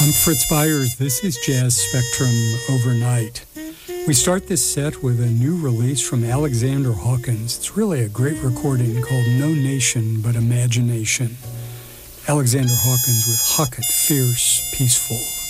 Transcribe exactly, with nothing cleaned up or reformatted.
I'm Fritz Byers. This is Jazz Spectrum Overnight. We start this set with a new release from Alexander Hawkins. It's really a great recording called No Nation But Imagination. Alexander Hawkins with Huckett, Fierce, Peaceful.